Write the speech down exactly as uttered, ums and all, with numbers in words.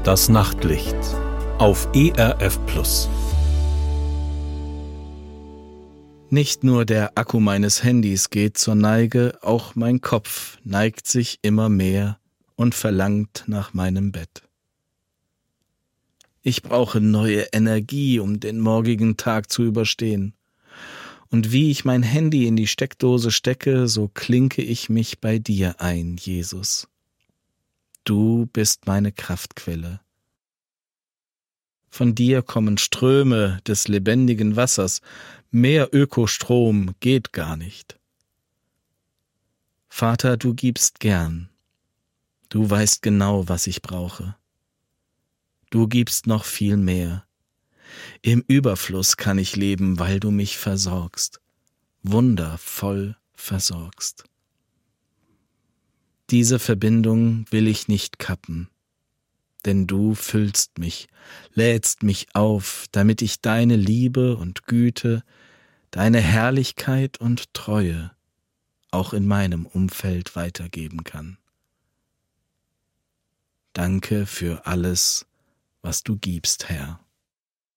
Das Nachtlicht auf E R F Plus. Nicht nur der Akku meines Handys geht zur Neige, auch mein Kopf neigt sich immer mehr und verlangt nach meinem Bett. Ich brauche neue Energie, um den morgigen Tag zu überstehen. Und wie ich mein Handy in die Steckdose stecke, so klinke ich mich bei dir ein, Jesus. Du bist meine Kraftquelle. Von dir kommen Ströme des lebendigen Wassers. Mehr Ökostrom geht gar nicht. Vater, du gibst gern. Du weißt genau, was ich brauche. Du gibst noch viel mehr. Im Überfluss kann ich leben, weil du mich versorgst. Wundervoll versorgst. Diese Verbindung will ich nicht kappen, denn du füllst mich, lädst mich auf, damit ich deine Liebe und Güte, deine Herrlichkeit und Treue auch in meinem Umfeld weitergeben kann. Danke für alles, was du gibst, Herr.